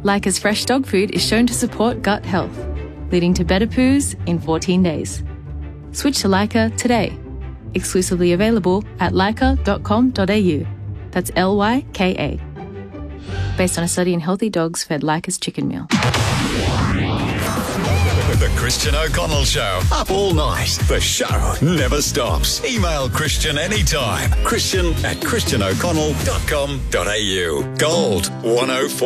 Leica's fresh dog food is shown to support gut health, leading to better poos in 14 days. Switch to Leica today. Exclusively available at leica.com.au. That's Lyka. Based on a study in healthy dogs fed Leica's chicken meal. The Christian O'Connell Show. Up all night. The show never stops. Email Christian anytime. Christian@christianoconnell.com.au. Gold 104.